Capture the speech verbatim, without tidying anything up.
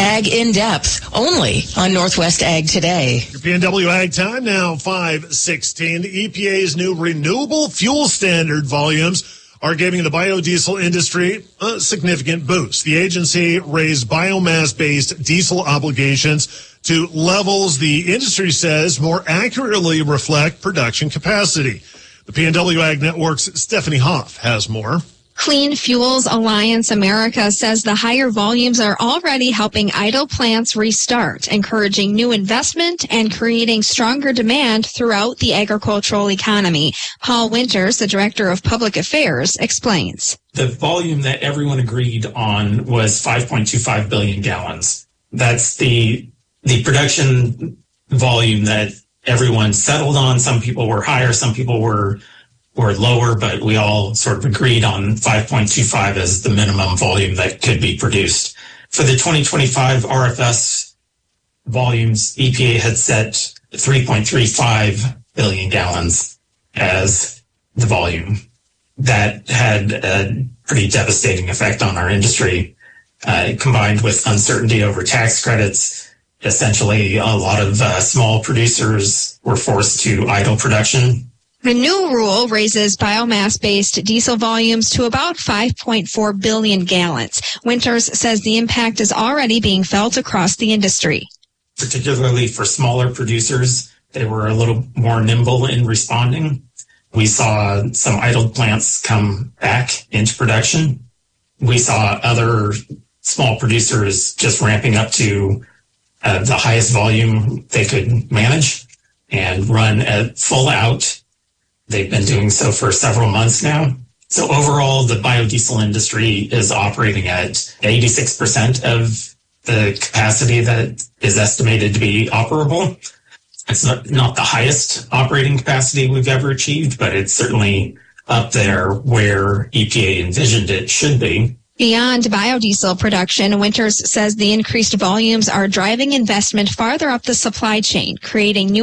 Ag in Depth, only on Northwest Ag Today. Your P N W Ag time now, five sixteen. The E P A's new renewable fuel standard volumes are giving the biodiesel industry a significant boost. The agency raised biomass-based diesel obligations to levels the industry says more accurately reflect production capacity. The P N W Ag Network's Stephanie Hoff has more. Clean Fuels Alliance America says the higher volumes are already helping idle plants restart, encouraging new investment and creating stronger demand throughout the agricultural economy. Paul Winters, the Director of Public Affairs, explains. The volume that everyone agreed on was five point two five billion gallons. That's the the production volume that everyone settled on. Some people were higher, some people were or lower, but we all sort of agreed on five point two five as the minimum volume that could be produced. For the twenty twenty-five R F S volumes, E P A had set three point three five billion gallons as the volume. That had a pretty devastating effect on our industry, uh, combined with uncertainty over tax credits. Essentially, a lot of uh, small producers were forced to idle production. The new rule raises biomass-based diesel volumes to about five point four billion gallons. Winters says the impact is already being felt across the industry. Particularly for smaller producers, they were a little more nimble in responding. We saw some idled plants come back into production. We saw other small producers just ramping up to uh, the highest volume they could manage and run at full out. They've been doing so for several months now. So overall, the biodiesel industry is operating at eighty-six percent of the capacity that is estimated to be operable. It's not, not the highest operating capacity we've ever achieved, but it's certainly up there where E P A envisioned it should be. Beyond biodiesel production, Winters says the increased volumes are driving investment farther up the supply chain, creating new